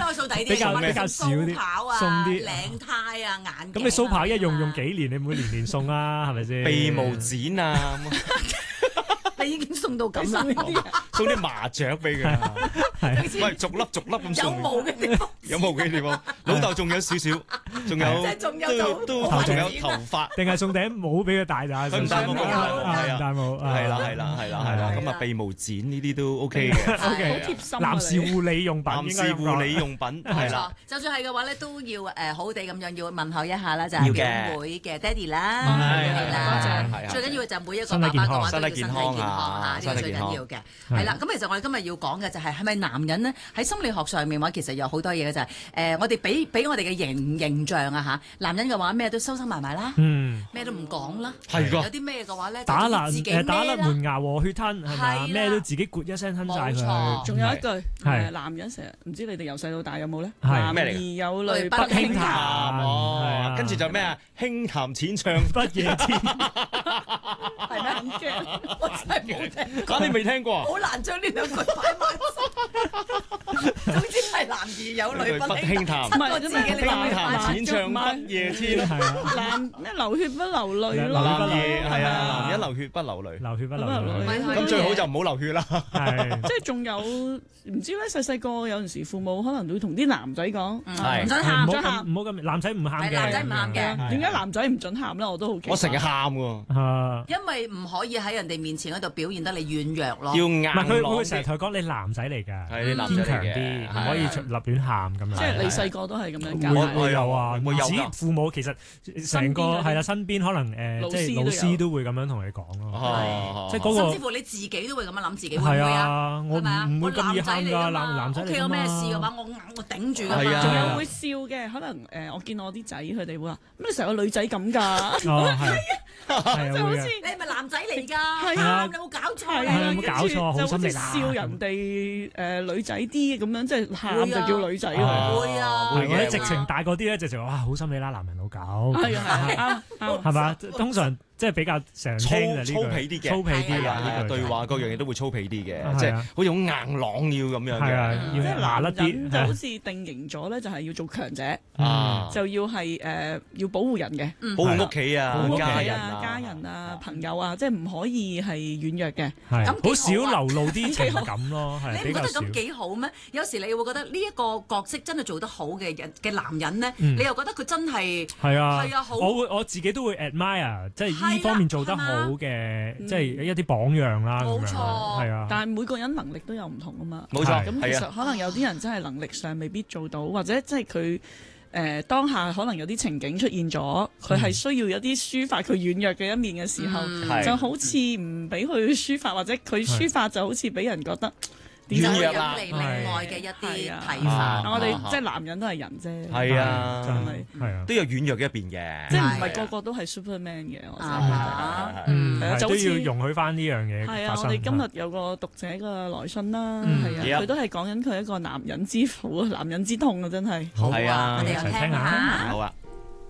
開數抵啲， 比較少啲， 蘇跑啊， 送啲領呔啊，眼鏡啊。 咁你蘇跑一用幾年，你唔會年送啦，係咪先？ 鼻毛剪啊， 你已經送到咁啦， 送啲麻雀俾佢，喂，逐粒咁送。 有毛嘅地方， 有毛嘅地方，老豆仲有少少，仲有仲有都仲有頭髮， 定係送頂帽俾佢戴咋？ 佢唔戴帽， 係啊，戴帽， 係啦，咁啊鼻毛剪呢啲都 OK 嘅 ，OK， 貼心。 男士護理用品， 男士護理用品係啦。 就算係嘅話咧，都要好好地咁樣要問候一下啦，就係表妹嘅爹哋啦，係啦，最緊要就係每一個爸爸嘅話都要身體健康嚇，呢個最緊要嘅。係啦，咁其實我哋今日要講嘅就係咪男人咧喺心理學上面話其實有好多嘢嘅就係我哋俾我哋嘅形象啊嚇，男人嘅話咩都收收埋埋啦，咩都唔講啦， 係㗎， 有啲咩嘅話咧打甩門牙和血吞係嘛？咩都自己咕一聲吞晒佢。 仲有一句係男人成日唔知你哋由細到大有冇咧？ 係咩嚟㗎？ 男兒有淚不不輕輕彈。 哦，跟住就咩啊？輕談淺唱不夜天， 係咩？咁嘅， 我真係冇聽過， 啊，你未聽過啊？ 好難將呢兩句擺埋一齊。總之係男兒有淚不輕彈， 唔係自己你輕談淺唱不夜天， 係啊， 男咩流血不流淚流咯。 男兒係啊， 係啊男人流血不流淚， 流血不流咁淚， 啊咁最好就唔好流血啦。 係即係仲有唔知咧，細個有陣時父母可能會同啲男仔講， 係唔准喊， 唔好咁，男仔唔喊嘅， 男仔唔喊嘅， 點解男仔唔准喊咧？我都好奇怪。 我成日喊喎， 啊， 因為唔可以喺人哋面前嗰度表現得你軟弱咯。 要硬唔係佢會成日朗啲。 同佢講你男仔嚟㗎， 係你男仔嚟嘅堅強啲，唔可以立亂喊咁樣。 即係你細個都係咁樣教會你。 有啊，唔止會有㗎父母其實成個係啦，身邊可能即係老師都會咁樣同你講咯。 哦即係嗰個甚至乎你自己都會咁樣諗自己，會唔係會啊？ 啊，我係咪啊？ 唔會咁易喊㗎， 男男仔嚟㗎嘛。 屋企有咩事嘅話，我頂住㗎係啊嘛。 仲有會笑嘅，可能我見我啲仔佢哋會話：乜你成個女仔咁㗎？ 哦，係係啊，會嘅。 你係咪男仔嚟㗎？ 係啊你有冇搞錯係啊？ 有冇搞錯好就好似心你啦笑人哋女仔啲咁樣，即係喊就叫女仔啊喎。 會啊， 係或者會嘅直情大個啲咧，直情哇好心你啦，男人老狗， 係啊，啱係嘛？通常即係比較常聽嘅呢句粗鄙啲嘅， 粗鄙啲係啊， 嘅呢句對話各樣嘢都會粗鄙啲嘅， 啊即係好似好硬朗要咁樣係啊嘅。 即係要麻甩男人就好啲似定型咗咧，就係要做強者， 啊， 就要係要保護人嘅， 保護屋企啊保護屋，企家人啊、家啊， 人啊、朋友啊，即係唔可以係軟弱嘅。 係咁好少幾好啊流露啲情感咯，係你比較少。 唔覺得咁幾好咩？有時你會覺得呢一個角色真係做得好嘅男人咧， 嗯你又覺得佢真係係啊， 係啊好我自己都會 admire，即係呢方面做得好嘅，即係一啲榜樣啦。咁樣冇錯係啊， 但係每個人能力都有唔同啊嘛。 冇錯， 咁其係啊， 實可能有啲人真係能力上未必做到，或者即係佢當下可能有啲情景出現咗，佢係需要有啲抒發佢軟弱嘅一面嘅時候， 係就好似唔俾佢抒發，或者佢抒發就好似俾人覺得點解軟弱啦嚟另外嘅一啲係啊睇法。 我哋即係男人都係人啫， 係啊真係咪係係啊， 都有軟弱嘅一邊嘅， 即係唔係個個都係 Superman 嘅，我真係覺得。 啊嗯，係都係啊就好似要容許翻呢樣嘢係啊， 發生。 我哋今日有個讀者嘅來信啦， 嗯係啊， Yep 佢都係講緊佢一個男人之苦啊，男人之痛啊，真係。 好啊， 係啊我哋又一齊聽聽下下。 好啊，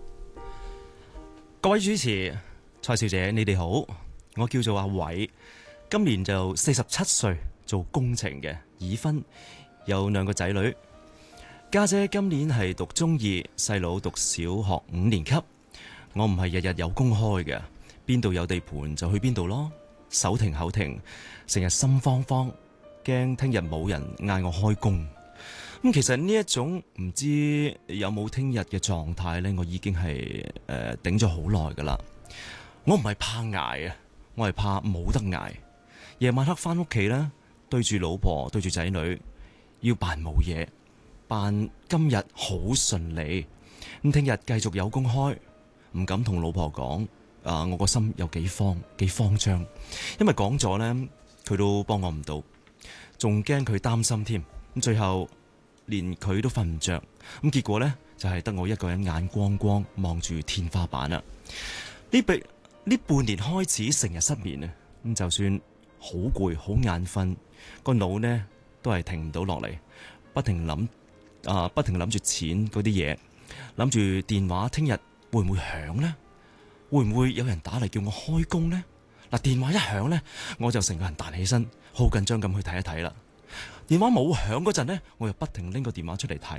各位主持，蔡小姐，你哋好，我叫做阿偉，今年就47歲，做工程嘅，已婚，有2個仔女。家姐今年係讀中2，細佬讀小學5年級。我唔係日日有工開嘅，邊度有地盤就去邊度咯，手停口停，成日心慌慌，驚聽日冇人嗌我開工。咁其實呢一種唔知有冇聽日嘅狀態呢，我已經係頂咗好耐噶啦。我唔係怕捱啊，我係怕冇得捱。夜晚黑翻屋企呢，對住老婆對住仔女，要扮冇嘢，扮今日好順利。咁聽日繼續有工開，唔敢同老婆講。我個心有幾慌張，因為講咗呢，佢都幫我唔到，仲驚佢擔心添。咁最後連佢都瞓唔着，咁結果呢，就係得我一個人眼光光望住天花板啦。呢半年開始成日失眠啊，咁就算好攰好眼瞓，個腦呢都係停唔到落嚟，不停諗住錢嗰啲嘢，諗住電話聽日會唔會響呢？會唔會有人打嚟叫我開工呢？嗱，電話一響呢，我就成個人彈起身，好緊張咁去睇一睇啦。電話冇響嗰陣呢，我又不停拎個電話出嚟睇，